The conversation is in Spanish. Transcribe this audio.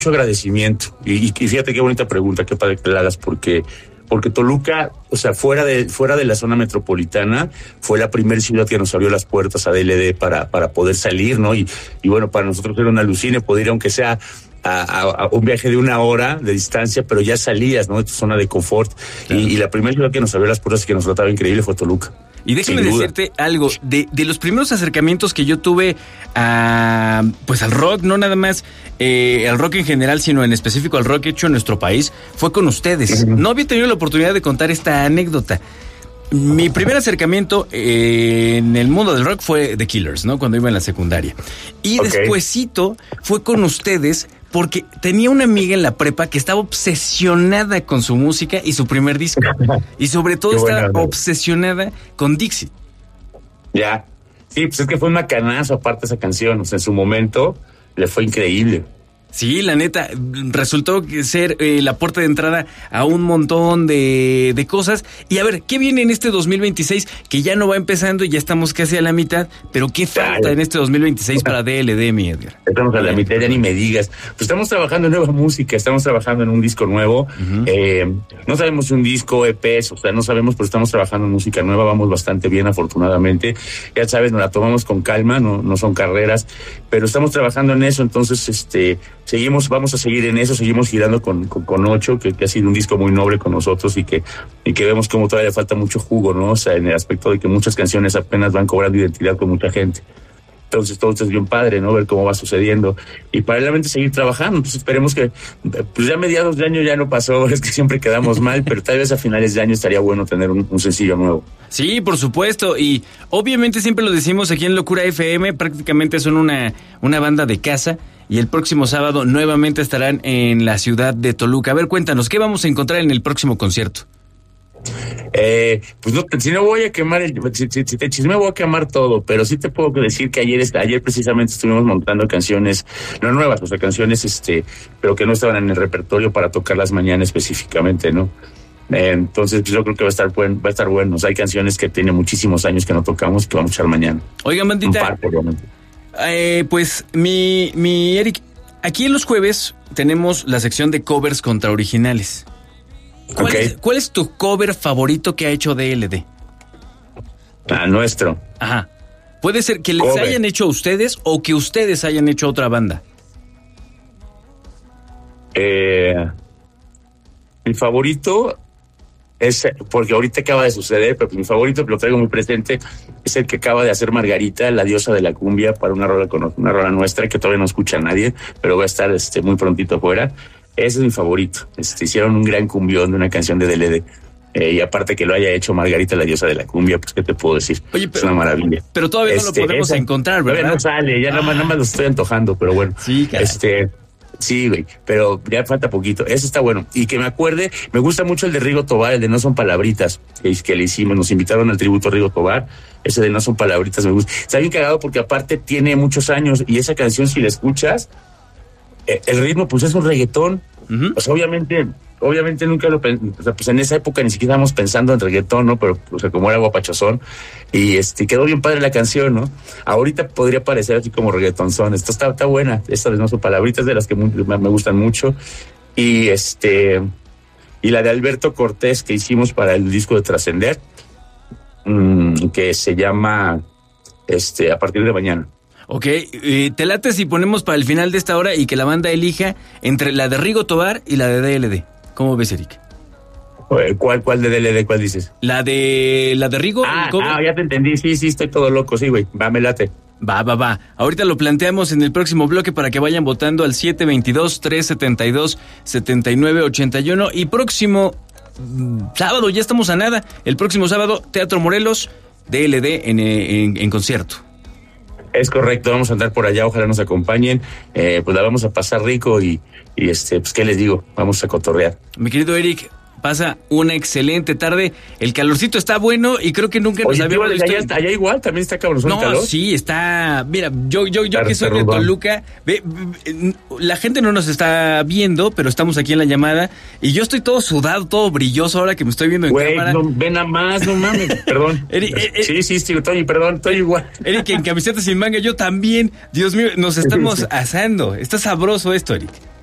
agradecimiento. Y fíjate qué bonita pregunta, qué padre que la hagas, porque Toluca, o sea, fuera de la zona metropolitana, fue la primera ciudad que nos abrió las puertas a DLD para poder salir, ¿no? Y bueno, para nosotros era una alucine poder ir, aunque sea a un viaje de 1 hora de distancia, pero ya salías, ¿no? De tu zona de confort. Claro. Y la primera ciudad que nos abrió las puertas y que nos trataba increíble fue Toluca. Y déjame decirte algo, de los primeros acercamientos que yo tuve al rock, no nada más al rock en general, sino en específico al rock hecho en nuestro país, fue con ustedes. No había tenido la oportunidad de contar esta anécdota. Mi primer acercamiento en el mundo del rock fue The Killers, ¿no? Cuando iba en la secundaria. Y despuesito fue con ustedes porque tenía una amiga en la prepa que estaba obsesionada con su música y su primer disco. Y sobre todo estaba obsesionada con Dixie. Ya. Sí, pues es que fue un macanazo aparte esa canción. O sea, en su momento le fue increíble. Sí, la neta, resultó ser la puerta de entrada a un montón de cosas. Y a ver, ¿qué viene en este 2026? Que ya no va empezando y ya estamos casi a la mitad, pero ¿qué falta en este 2026 para DLD, mi Edgar? Estamos a la mitad, ya ni me digas. Pues estamos trabajando en nueva música, estamos trabajando en un disco nuevo. No sabemos si un disco, EPs, o sea, no sabemos, pero estamos trabajando en música nueva, vamos bastante bien, afortunadamente. Ya sabes, nos la tomamos con calma, no son carreras, pero estamos trabajando en eso, entonces, vamos a seguir en eso, seguimos girando con 8, que ha sido un disco muy noble con nosotros y que vemos como todavía le falta mucho jugo, ¿no? O sea, en el aspecto de que muchas canciones apenas van cobrando identidad con mucha gente. Entonces todo esto es bien padre, ¿no? Ver cómo va sucediendo y paralelamente seguir trabajando. Entonces esperemos que, pues ya a mediados de año ya no pasó, es que siempre quedamos mal, pero tal vez a finales de año estaría bueno tener un sencillo nuevo. Sí, por supuesto, y obviamente siempre lo decimos aquí en Locura FM, prácticamente son una banda de casa. Y el próximo sábado nuevamente estarán en la ciudad de Toluca. A ver, cuéntanos, ¿qué vamos a encontrar en el próximo concierto? Pues no, si no voy a quemar si te chisme voy a quemar todo, pero sí te puedo decir que ayer precisamente estuvimos montando canciones, no nuevas, o sea, canciones pero que no estaban en el repertorio para tocarlas mañana específicamente, ¿no? Entonces pues yo creo que va a estar bueno. O sea, hay canciones que tiene muchísimos años que no tocamos que vamos a echar mañana. Oigan, bandita, pues mi Eric, aquí en los jueves tenemos la sección de covers contra originales. ¿Cuál es tu cover favorito que ha hecho DLD? Nuestro. Ajá. Puede ser que les hayan hecho a ustedes o que ustedes hayan hecho a otra banda. Mi favorito es, porque ahorita acaba de suceder, pero mi favorito, lo traigo muy presente, es el que acaba de hacer Margarita, la diosa de la cumbia, para una rola nuestra que todavía no escucha a nadie, pero va a estar muy prontito afuera. Ese es mi favorito. Hicieron un gran cumbión de una canción de DLD. Y aparte que lo haya hecho Margarita, la diosa de la cumbia, pues qué te puedo decir. Oye, es una maravilla. Pero todavía no lo podemos encontrar, ¿verdad? No sale, ya nada más lo estoy antojando, pero bueno. Sí, caray. Sí, güey, pero ya falta poquito. Eso está bueno. Y que me acuerde, me gusta mucho el de Rigo Tobar, el de No Son Palabritas, que le hicimos, nos invitaron al tributo a Rigo Tobar. Ese de No Son Palabritas me gusta. Está bien cagado porque aparte tiene muchos años y esa canción, si la escuchas, el ritmo pues es un reggaetón. Pues obviamente nunca lo pensé, o sea, pues en esa época ni siquiera estábamos pensando en reggaetón, ¿no? Pero, o sea, como era guapachosón, y quedó bien padre la canción, ¿no? Ahorita podría parecer así como reggaetonzón. Esto está buena, esta de No Son Palabritas, de las que me gustan mucho, y la de Alberto Cortés que hicimos para el disco de Trascender, que se llama A Partir de Mañana. Ok, te late si ponemos para el final de esta hora y que la banda elija entre la de Rigo Tobar y la de DLD. ¿Cómo ves, Eric? ¿Cuál de DLD? ¿Cuál dices? La de Rigo. Ya te entendí. Sí, estoy todo loco. Sí, güey. Va, me late. Va. Ahorita lo planteamos en el próximo bloque para que vayan votando al 722-372-7981. Y próximo sábado, ya estamos a nada. El próximo sábado, Teatro Morelos, DLD en concierto. Es correcto, vamos a andar por allá, ojalá nos acompañen, pues la vamos a pasar rico y pues qué les digo, vamos a cotorrear. Mi querido Eric, pasa una excelente tarde, el calorcito está bueno y creo que nunca nos habíamos visto. Allá igual, también está cabrosón el calor. No, sí, está, mira, yo que soy de Toluca, la gente no nos está viendo, pero estamos aquí en la llamada y yo estoy todo sudado, todo brilloso ahora que me estoy viendo en cámara. Ven a más, no mames, perdón. Sí, estoy igual. Eric, en camiseta sin manga, yo también, Dios mío, nos estamos asando, está sabroso esto, Eric.